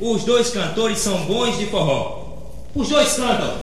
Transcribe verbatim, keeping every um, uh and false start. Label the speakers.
Speaker 1: Os dois cantores são bons de forró. Os dois cantam.